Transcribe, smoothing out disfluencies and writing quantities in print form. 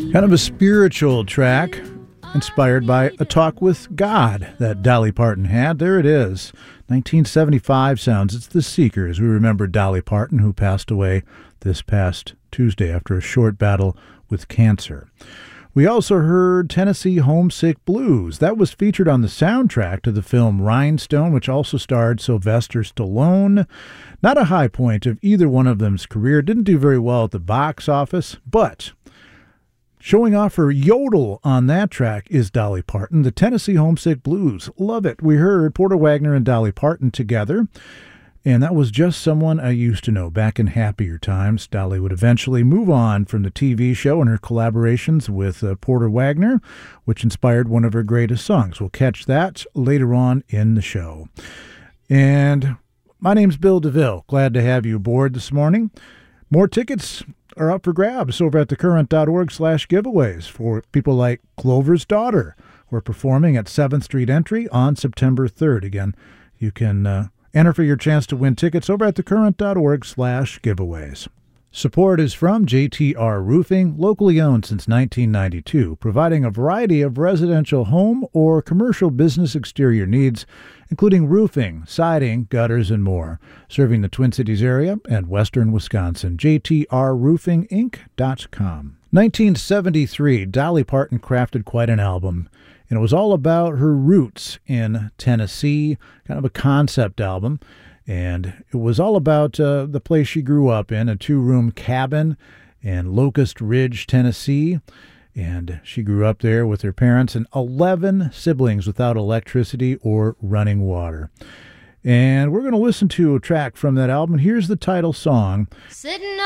Kind of a spiritual track inspired by a talk with God that Dolly Parton had. There it is. 1975 sounds. It's The Seekers. We remember Dolly Parton, who passed away this past Tuesday after a short battle with cancer. We also heard Tennessee Homesick Blues. That was featured on the soundtrack to the film Rhinestone, which also starred Sylvester Stallone. Not a high point of either one of them's career. Didn't do very well at the box office, but showing off her yodel on that track is Dolly Parton, the Tennessee Homesick Blues. Love it. We heard Porter Wagoner and Dolly Parton together, and that was Just Someone I Used to Know. Back in happier times, Dolly would eventually move on from the TV show and her collaborations with Porter Wagoner, which inspired one of her greatest songs. We'll catch that later on in the show. And my name's Bill DeVille. Glad to have you aboard this morning. More tickets are up for grabs over at thecurrent.org/giveaways for people like Clover's Daughter, who are performing at 7th Street Entry on September 3rd. Again, you can enter for your chance to win tickets over at thecurrent.org/giveaways. Support is from JTR Roofing, locally owned since 1992, providing a variety of residential home or commercial business exterior needs, including roofing, siding, gutters, and more. Serving the Twin Cities area and western Wisconsin. JTRRoofingInc.com. 1973, Dolly Parton crafted quite an album, and it was all about her roots in Tennessee, kind of a concept album. And it was all about the place she grew up in, a 2-room cabin in Locust Ridge, Tennessee. And she grew up there with her parents and 11 siblings without electricity or running water. And we're going to listen to a track from that album. Here's the title song. Sitting